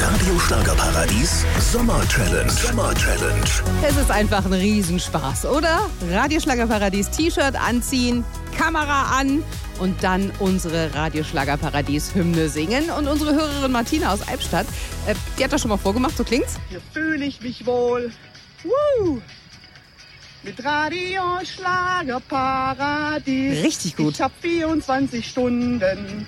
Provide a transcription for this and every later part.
Radio Schlagerparadies Sommer-Challenge. Sommer-Challenge. Es ist einfach ein Riesenspaß, oder? Radio Schlagerparadies T-Shirt anziehen, Kamera an und dann unsere Radio Schlagerparadies Hymne singen. Und unsere Hörerin Martina aus Albstadt, die hat das schon mal vorgemacht, so klingt's? Hier fühle ich mich wohl. Woo! Mit Radio Schlagerparadies. Richtig gut. Ich hab 24 Stunden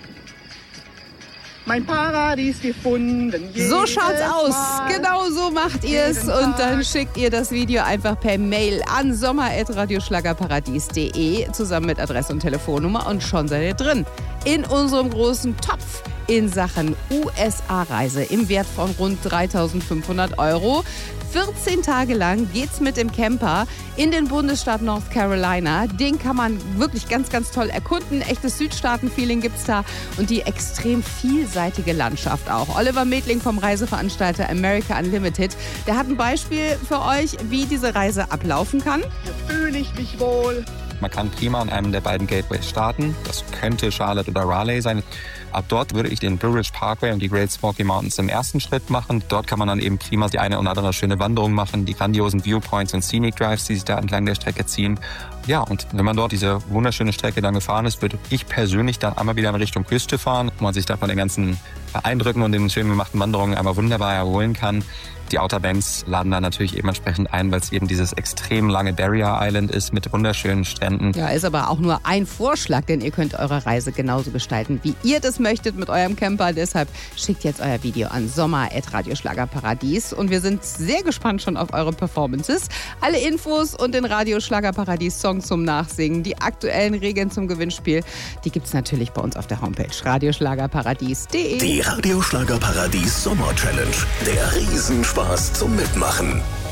mein Paradies gefunden. So schaut's aus. Mal. Genau so macht ihr es. Jeden Und dann Tag. schickt ihr das Video einfach per Mail an sommer@radioschlagerparadies.de zusammen mit Adresse und Telefonnummer und schon seid ihr drin. In unserem großen Topf in Sachen USA-Reise im Wert von rund 3.500 €. 14 Tage lang geht's mit dem Camper in den Bundesstaat North Carolina. Den kann man wirklich ganz, ganz toll erkunden. Echtes Südstaaten-Feeling gibt's da und die extrem vielseitige Landschaft auch. Oliver Medling vom Reiseveranstalter America Unlimited, der hat ein Beispiel für euch, wie diese Reise ablaufen kann. Hier fühle ich mich wohl. Man kann prima an einem der beiden Gateways starten. Das könnte Charlotte oder Raleigh sein. Ab dort würde ich den Blue Ridge Parkway und die Great Smoky Mountains im ersten Schritt machen. Dort kann man dann eben prima die eine oder andere schöne Wanderung machen, die grandiosen Viewpoints und Scenic Drives, die sich da entlang der Strecke ziehen. Ja, und wenn man dort diese wunderschöne Strecke dann gefahren ist, würde ich persönlich dann einmal wieder in Richtung Küste fahren, wo man sich da von den ganzen Eindrücken und den schön gemachten Wanderungen einmal wunderbar erholen kann. Die Outer Banks laden da natürlich eben entsprechend ein, weil es eben dieses extrem lange Barrier Island ist mit wunderschönen Stränden. Ja, ist aber auch nur ein Vorschlag, denn ihr könnt eure Reise genauso gestalten, wie ihr das möchtet mit eurem Camper. Deshalb schickt jetzt euer Video an sommer@radioschlagerparadies und wir sind sehr gespannt schon auf eure Performances. Alle Infos und den Radio Schlagerparadies Song zum Nachsingen, die aktuellen Regeln zum Gewinnspiel, die gibt's natürlich bei uns auf der Homepage radioschlagerparadies.de. Die Radio Schlagerparadies Sommer-Challenge. Der Riesenspaß zum Mitmachen.